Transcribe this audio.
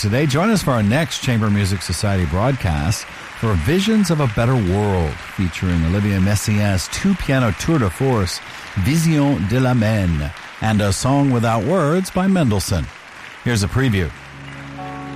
today. Join us for our next Chamber Music Society broadcast for Visions of a Better World, featuring Olivier Messiaen's two-piano tour de force, Vision de la Main, and A Song Without Words by Mendelssohn. Here's a preview